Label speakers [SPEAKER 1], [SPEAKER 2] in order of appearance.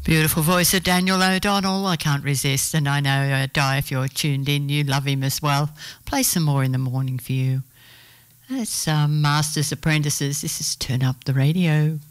[SPEAKER 1] Beautiful voice of Daniel O'Donnell. I can't resist, and I know, Di, if you're tuned in, you love him as well. Play some more in the morning for you. That's Masters Apprentices. This is Turn Up the Radio.